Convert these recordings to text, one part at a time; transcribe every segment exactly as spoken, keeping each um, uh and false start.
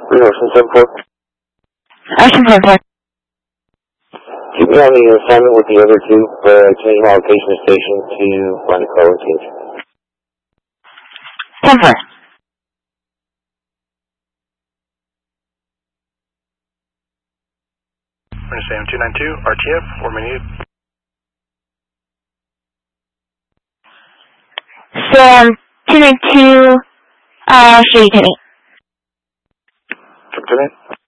Ocean seven four. Ocean seven four. Keep me on the assignment with the other two, uh, change my location station to find a car change. ten four. Sam two nine two, R T F, four minutes. Sam two nine two, uh, show you ten eight. Captain?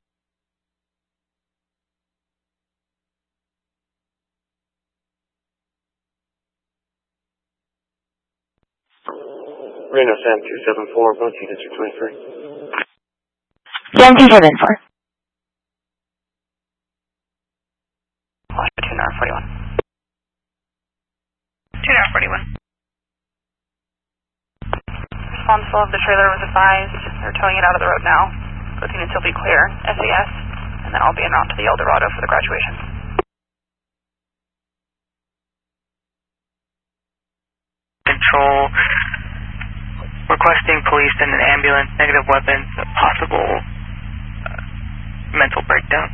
Reno Sam two seven four, both units are twenty-three. Sam two seven four. two nine forty-one. two nine forty-one. Responsible of the trailer was advised. They're towing it out of the road now. Both units will be clear. S A S. And then I'll be en route to the Eldorado for the graduation. Control. Requesting police and an ambulance, negative weapons, possible uh, mental breakdown.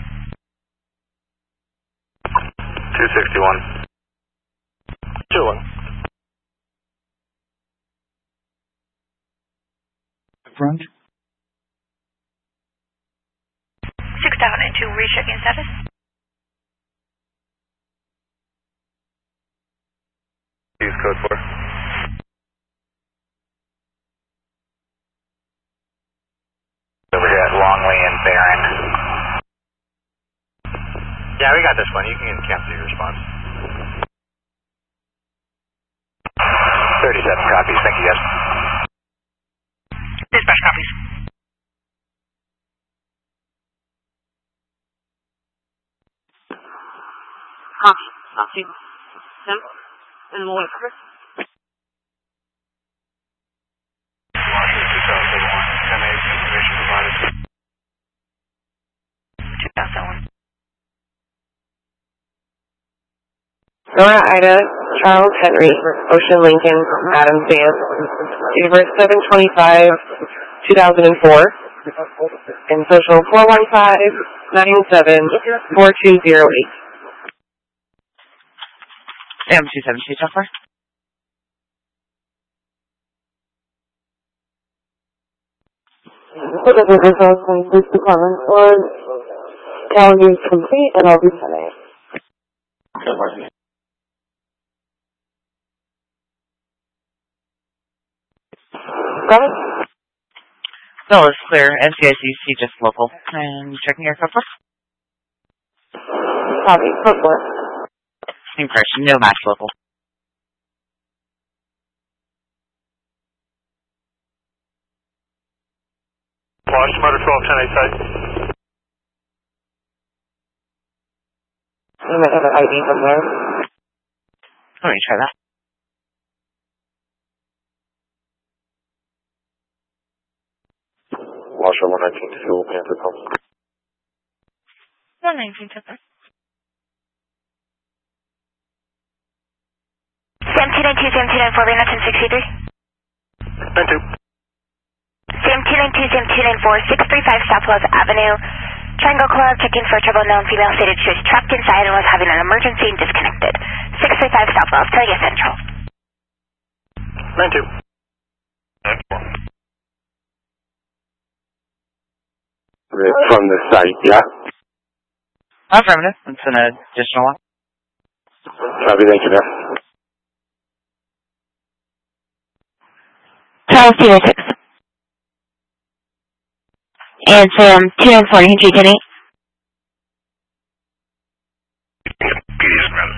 two sixty-one. two one. Front. six seven nine two, rechecking status. Use code four. Over here at Longley and Barron. Yeah, we got this one. You can cancel your response. thirty-seven copies. Thank you, guys. Dispatch copies. Copy. Copy. Tim? And we'll wait for her. two thousand one. Nora Ida, Charles Henry, Ocean Lincoln, Adam Vance, date of birth seven twenty-five, two thousand four, and social four one five, nine seven, four two zero eight. Sam two seven two, so far. Put up with results in police department or calendar is complete and I'll be sending it. Got it? No, it's clear. N C I C C just local. And checking your code for? Copy. Code for it. Same person, no match local. Watch motor twelve ten eight side. You might have an I D from there. Let me try that. Marshall one nineteen two, Panther Pump. one nineteen two. Sam two nine two, Sam two nine four, Reno ten sixty-three. nine two. Sam two nine two, Sam two nine four, six three five Southwest Avenue. Triangle Club, checking for a trouble known female stated she was trapped inside and was having an emergency and disconnected. six three five Southwest, Telia Central. nine two. From the site, yeah? Affirmative. It's an additional one. Copy, thank you, there. Charles two nine six. And Sam two nine four, G ten eight. P D S man.